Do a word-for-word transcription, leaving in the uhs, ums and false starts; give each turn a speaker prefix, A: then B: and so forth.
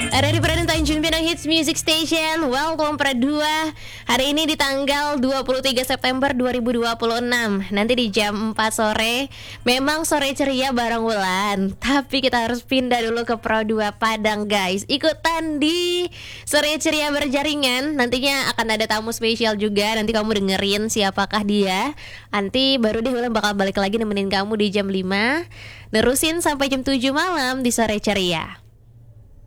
A: Ada di Peradan Tanjung Pinang Hits Music Station. Welcome Pra dua. Hari ini di tanggal dua puluh tiga September dua ribu dua puluh enam. Nanti di jam empat sore. Memang sore ceria bareng Wulan, tapi kita harus pindah dulu ke Pro dua Padang guys. Ikutan di sore ceria berjaringan. Nantinya akan ada tamu spesial juga. Nanti kamu dengerin siapakah dia. Nanti baru deh Wulan bakal balik lagi nemenin kamu di jam lima. Nerusin sampai jam tujuh malam di sore ceria.